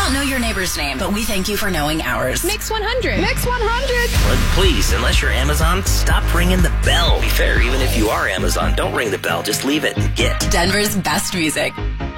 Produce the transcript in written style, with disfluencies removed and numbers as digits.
don't know your neighbor's name, but we thank you for knowing ours. Mix 100. Mix 100. But please, unless you're Amazon, stop ringing the bell. Be fair, even if you are Amazon, don't ring the bell. Just leave it and get Denver's best music.